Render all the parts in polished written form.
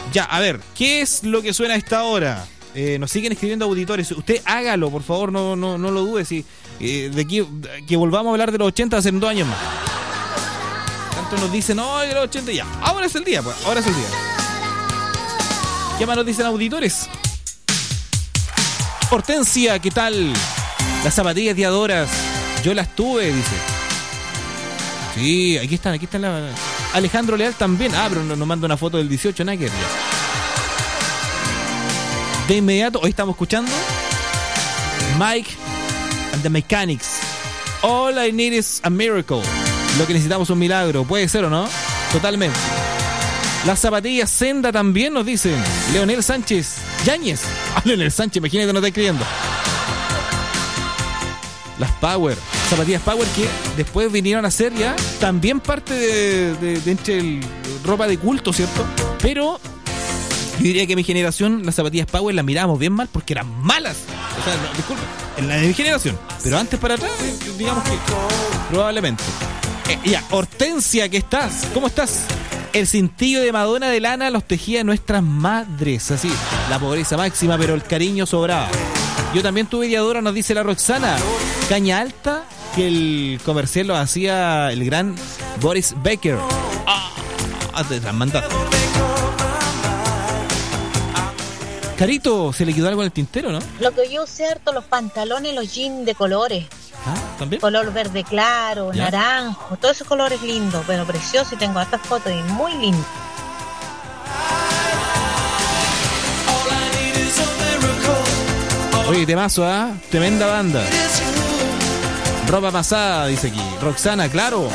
Ya, a ver, ¿qué es lo que suena a esta hora? Nos siguen escribiendo auditores. Usted hágalo, por favor, no lo dude. Si, de aquí, que volvamos a hablar de los 80 hace 2 años más. Tanto nos dicen, no, de los 80 ya. Ahora es el día, pues, ahora es el día. ¿Qué más nos dicen auditores? Hortensia, ¿qué tal? Las zapatillas diadoras, yo las tuve, dice. Sí, aquí están la... Alejandro Leal también. Pero nos manda una foto del 18, nada que ver. De inmediato, hoy estamos escuchando Mike and the Mechanics. All I need is a miracle. Lo que necesitamos es un milagro. Puede ser o no, totalmente. Las zapatillas Senda también nos dicen. Leonel Sánchez Yáñez. Leonel Sánchez, imagínate, no está escribiendo. Las Power, zapatillas Power, que después vinieron a ser ya también parte de entre el ropa de culto, ¿cierto? Pero yo diría que en mi generación las zapatillas Power las mirábamos bien mal porque eran malas. O sea, no, disculpe, en la de mi generación. Pero antes para atrás, digamos que probablemente. Ya, Hortensia, ¿qué estás? ¿Cómo estás? El cintillo de Madonna de lana los tejía nuestras madres. Así, la pobreza máxima, pero el cariño sobraba. Yo también tuve Diadora, nos dice la Roxana. Caña alta, que el comercial lo hacía el gran Boris Becker. Te las mandaste. Carito, se le quedó algo en el tintero, ¿no? Lo que yo usé harto, los pantalones, los jeans de colores. ¿También? Color verde claro, ¿ya? Naranjo, todos esos colores lindos, pero preciosos, y tengo hartas fotos y muy lindos. Oye, temazo, tremenda banda. Ropa pasada, dice aquí. Roxana, claro.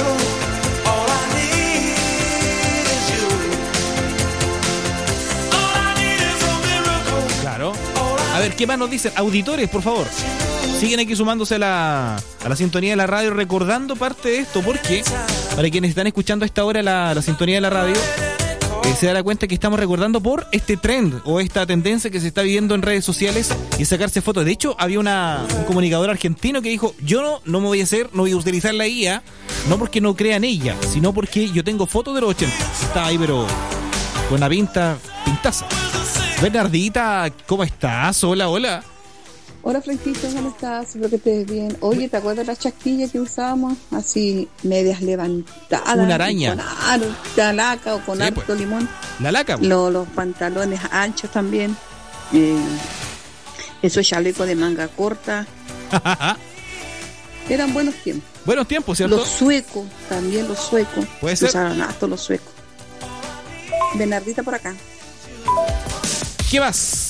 Claro. A ver, ¿qué más nos dicen? Auditores, por favor. Siguen aquí sumándose a la sintonía de la radio, recordando parte de esto, porque para quienes están escuchando a esta hora la sintonía de la radio, se dará cuenta que estamos recordando por este trend o esta tendencia que se está viviendo en redes sociales y sacarse fotos. De hecho, había un comunicador argentino que dijo, yo no me voy a no voy a utilizar la IA, no porque no crea en ella, sino porque yo tengo fotos de los 80. Está ahí, pero con una pintaza. Bernardita, ¿cómo estás? Hola. Hola, Franquito, ¿cómo estás? Espero que estés bien. Oye, ¿te acuerdas de las chasquillas que usábamos? Así, medias levantadas. Una araña. Con harta laca o con sí, harto pues. limón. La laca. Los pantalones anchos también. Esos chalecos de manga corta. Eran buenos tiempos. Buenos tiempos, ¿cierto? Los suecos, también los suecos. Puede ser. Usaron harto los suecos. Bernardita por acá. ¿Qué más?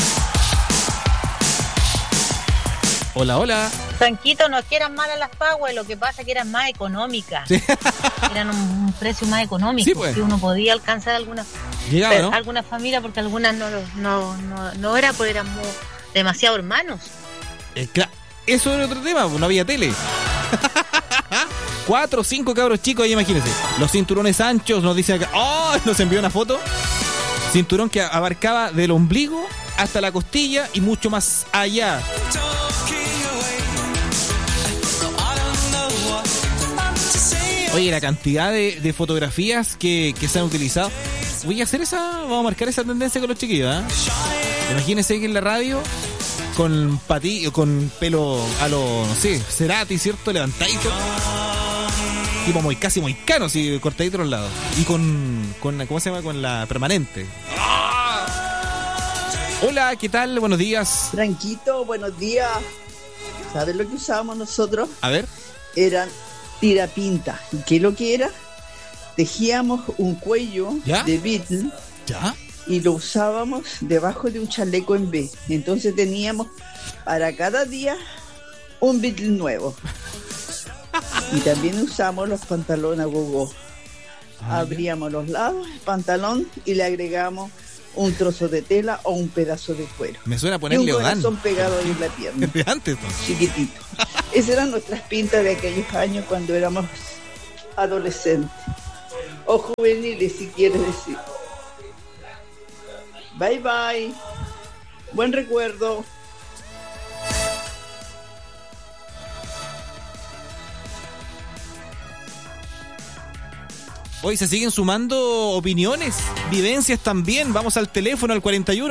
Hola. Franquito, no es que eran malas las Power, lo que pasa es que eran más económicas. Sí. Eran un precio más económico. Sí, pues. Que uno podía alcanzar algunas familias, porque algunas no era, porque eran demasiado hermanos. Claro, eso era otro tema, no había tele. 4 o 5 cabros chicos ahí, imagínense. Los cinturones anchos, nos dice acá. Nos envió una foto. Cinturón que abarcaba del ombligo hasta la costilla y mucho más allá. Oye, la cantidad de fotografías que se han utilizado. Voy a hacer vamos a marcar esa tendencia con los chiquillos, Imagínense que en la radio con pelo a lo, no sé, Cerati, ¿cierto? Levantadito. Tipo casi moicano, sí, cortadito a los lados. Y con ¿cómo se llama? Con la permanente. Hola, ¿qué tal? Buenos días. Franquito, buenos días. ¿Sabes lo que usábamos nosotros? A ver. Eran tirapinta. ¿Y qué es lo que era? Tejíamos un cuello de Beatle. ¿Ya? Y lo usábamos debajo de un chaleco en B. Entonces teníamos para cada día un Beatle nuevo. Y también usamos los pantalones a gogo. Abríamos los lados del pantalón y le agregamos un trozo de tela o un pedazo de cuero. Me suena a ponerle un corazón pegado ahí en la pierna. De antes, ¿no? Chiquitito. Esas eran nuestras pintas de aquellos años cuando éramos adolescentes. O juveniles, si quieres decir. Bye bye. Buen recuerdo. Hoy se siguen sumando opiniones, vivencias también. Vamos al teléfono al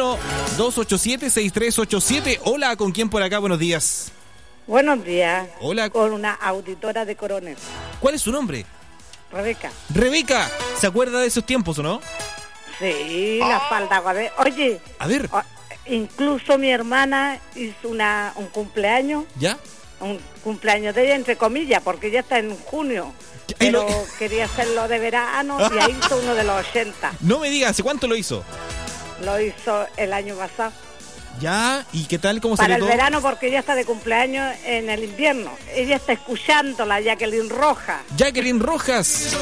41-287-6387. Hola, ¿con quién por acá? Buenos días. Buenos días. Hola. Con una auditora de Coronel. ¿Cuál es su nombre? Rebeca. Rebeca, ¿se acuerda de esos tiempos o no? Sí, la falda. Oye. A ver. Incluso mi hermana hizo un cumpleaños. ¿Ya? Un cumpleaños de ella, entre comillas, porque ya está en junio. Pero quería hacerlo de verano y ahí hizo uno de los 80. No me digas, ¿hace cuánto lo hizo? Lo hizo el año pasado. Ya, ¿y qué tal? ¿Cómo para salió el todo? Verano, porque ella está de cumpleaños en el invierno. Ella está escuchándola, Jacqueline Rojas. Jacqueline Rojas.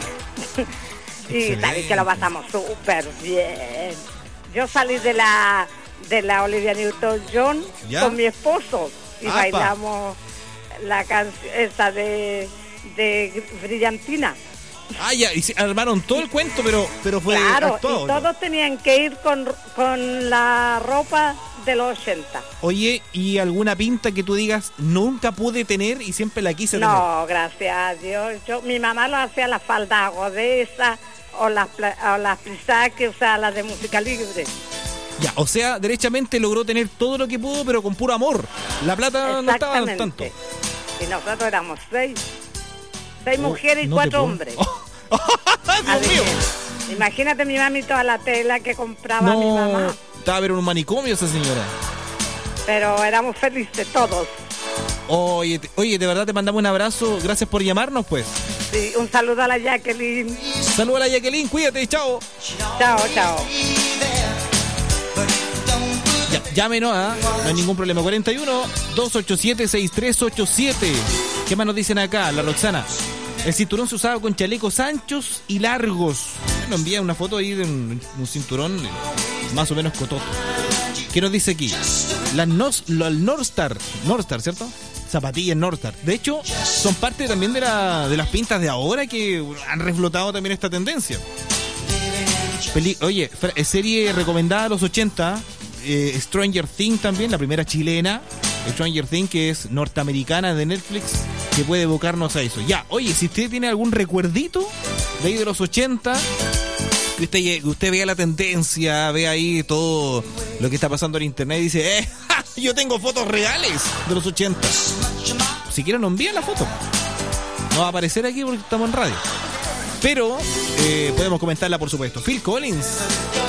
Y sabéis que lo pasamos súper bien. Yo salí de la Olivia Newton-John con mi esposo y bailamos la canción esa de Brillantina. Ah, ya, y armaron todo el cuento, pero fue claro, actuado, y todos ¿no? tenían que ir con la ropa de los 80. Oye, ¿y alguna pinta que tú digas nunca pude tener y siempre la quise tener? No, gracias a Dios. Mi mamá lo hacía las faldas agudesas o las frisadas que usaba las de música libre. Ya, o sea, derechamente logró tener todo lo que pudo, pero con puro amor. La plata no estaba tanto. Y nosotros éramos 6 mujeres y 4 hombres. Dios mío. Imagínate mi mami toda la tela que compraba mi mamá. Estaba a ver un manicomio esa señora. Pero éramos felices todos. Oye, de verdad te mandamos un abrazo. Gracias por llamarnos, pues. Sí, un saludo a la Jacqueline. Saludo a la Jacqueline, cuídate, chao. Chao, chao. Ya, llámenos, no hay ningún problema. 41-287-6387. ¿Qué más nos dicen acá? La Roxana. El cinturón se usaba con chalecos anchos y largos. Bueno, envía una foto ahí de un cinturón más o menos cototo. ¿Qué nos dice aquí? El Northstar, ¿cierto? Zapatillas Northstar. De hecho, son parte también de las pintas de ahora que han reflotado también esta tendencia. Oye, serie recomendada a los 80, Stranger Things también, la primera chilena. Stranger Things, que es norteamericana de Netflix, que puede evocarnos a eso. Ya, oye, si usted tiene algún recuerdito de ahí de los 80, que usted vea la tendencia, ve ahí todo lo que está pasando en internet y dice, yo tengo fotos reales de los 80. Si quieren, nos envían la foto. No va a aparecer aquí porque estamos en radio. Pero podemos comentarla, por supuesto. Phil Collins.